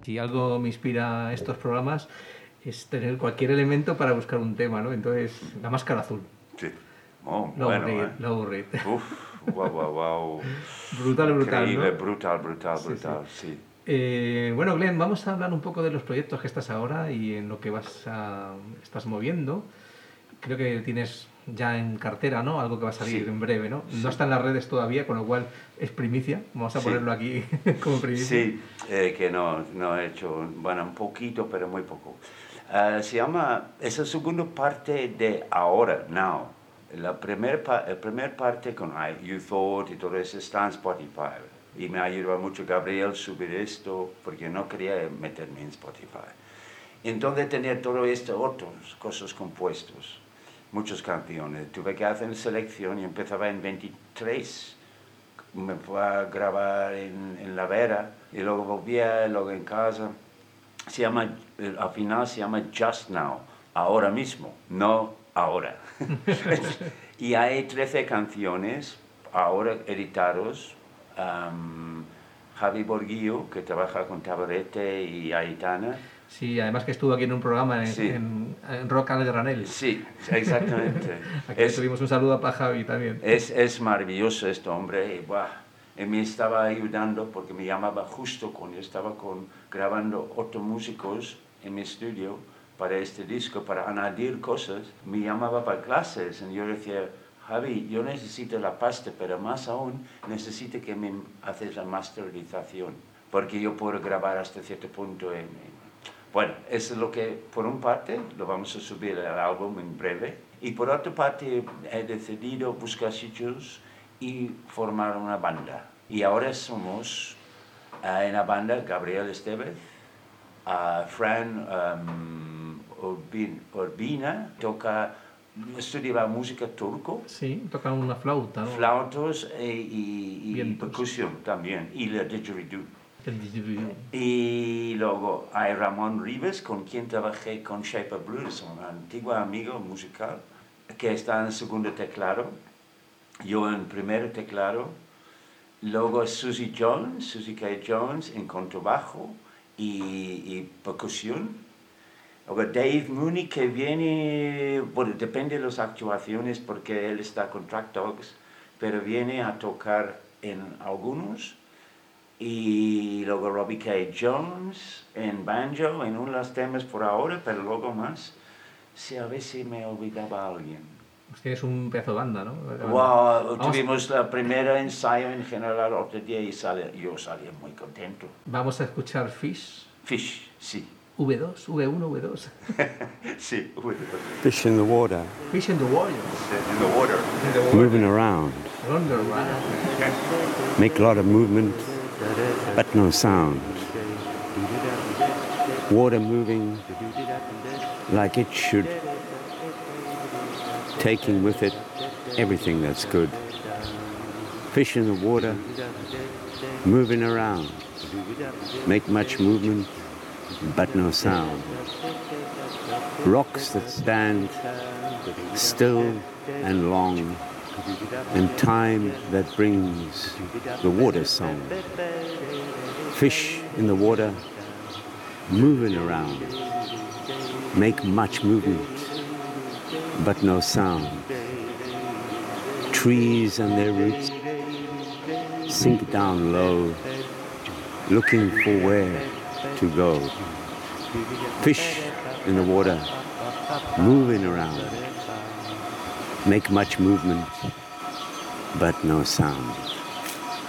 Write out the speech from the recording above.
Si algo me inspira estos programas es tener cualquier elemento para buscar un tema, ¿no? Entonces, la máscara azul. Sí. Oh, Low bueno, Reed, Low Reed. Uf, wow. Brutal, Increíble, ¿no? brutal, sí. Bueno, Glenn, vamos a hablar un poco de los proyectos que estás ahora y en lo que estás moviendo. Creo que tienes ya en cartera, ¿no? Algo que va a salir en breve, ¿no? Sí. No está en las redes todavía, con lo cual es primicia. Vamos a ponerlo aquí como primicia. Sí, que no he hecho, bueno, un poquito, pero muy poco. Se llama, es la segunda parte de ahora, now. La primera parte con You Thought y todo eso está en Spotify. Y me ayudó mucho Gabriel subir esto, porque no quería meterme en Spotify. Entonces tenía todo esto, otras cosas compuestos, muchas canciones. Tuve que hacer una selección y empezaba en 23. Me fue a grabar en La Vera y luego volvía, luego en casa. Al final se llama Just Now, ahora mismo, no ahora. Y hay 13 canciones ahora editados. Javi Borguillo, que trabaja con Tabarete y Aitana. Sí, además que estuvo aquí en un programa en Rock al Granel. Sí, exactamente. Aquí tuvimos un saludo para Javi también. Es maravilloso este hombre. Y me estaba ayudando porque me llamaba justo cuando estaba grabando otros músicos en mi estudio para este disco, para añadir cosas. Me llamaba para clases y yo decía, Javi, yo necesito la pasta, pero más aún necesito que me haces la masterización, porque yo puedo grabar hasta cierto punto. Bueno, eso es lo que, por una parte, lo vamos a subir al álbum en breve, y por otra parte he decidido buscar sitios y formar una banda. Y ahora somos en la banda Gabriel Estevez, Fran Urbina, estudiaba música turco. Sí, toca una flauta, ¿no? Flautos y percusión también, y la didgeridoo. Y luego hay Ramón Rivas, con quien trabajé con Shape of Blues, un antiguo amigo musical, que está en el segundo teclado, yo en el primer teclado. Luego Susie K. Jones en contrabajo y percusión. Luego Dave Mooney, que viene, bueno, depende de las actuaciones porque él está con Track Dogs, pero viene a tocar en algunos. Y luego Robbie K. Jones en banjo, en uno de los temas por ahora, pero luego más. Sí, a veces me olvidaba alguien. Pues tienes un pedazo de banda, ¿no? Wow, tuvimos la primera ensayo en general otro día y yo salí muy contento. Vamos a escuchar Fish. Fish, sí. V2, V1, V2. Sí, V2. Fish in the water. Fish in the water. In the water. Moving around. Make a lot of movement, but no sound. Water moving like it should, taking with it everything that's good. Fish in the water, moving around. Make much movement, but no sound. Rocks that stand still and long, and time that brings the water song. Fish in the water, moving around. Make much movement, but no sound. Trees and their roots sink down low, looking for where to go. Fish in the water, moving around. Make much movement, but no sound.